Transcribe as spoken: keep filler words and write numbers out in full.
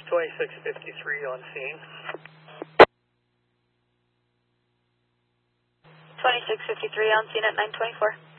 twenty-six fifty-three on scene. twenty-six fifty-three on scene at nine twenty-four.